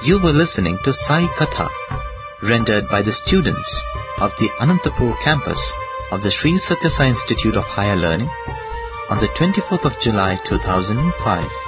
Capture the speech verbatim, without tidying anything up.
You were listening to Sai Katha, rendered by the students of the Anantapur campus of the Sri Satya Sai Institute of Higher Learning on the twenty-fourth of July two thousand five.